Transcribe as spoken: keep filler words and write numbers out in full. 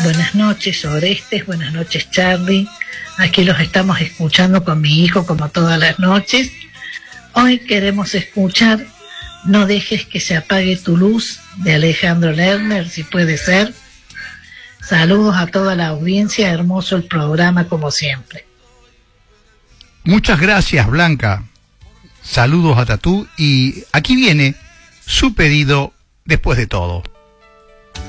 Buenas noches, Orestes. Buenas noches, Charlie. Aquí los estamos escuchando con mi hijo como todas las noches. Hoy queremos escuchar No dejes que se apague tu luz, de Alejandro Lerner, si puede ser. Saludos a toda la audiencia, hermoso el programa como siempre. Muchas gracias, Blanca. Saludos a Tatú y aquí viene su pedido después de todo.